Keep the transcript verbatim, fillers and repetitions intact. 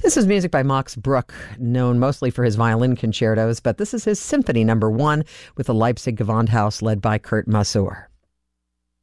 This is music by Max Bruch, known mostly for his violin concertos, but this is his Symphony Number One with the Leipzig Gewandhaus led by Kurt Masur.